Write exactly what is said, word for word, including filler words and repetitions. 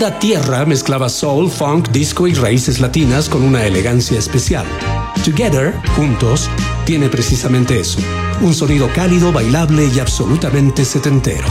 banda Tierra mezclaba soul, funk, disco y raíces latinas con una elegancia especial. Together, juntos, tiene precisamente eso, un sonido cálido, bailable y absolutamente setentero.